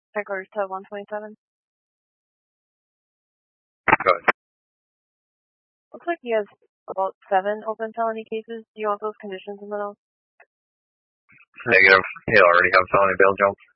Headquarters to 127. Go ahead. Looks like he has about 7 open felony cases. Do you want those conditions in the notes? Negative. He'll already have felony bail jump.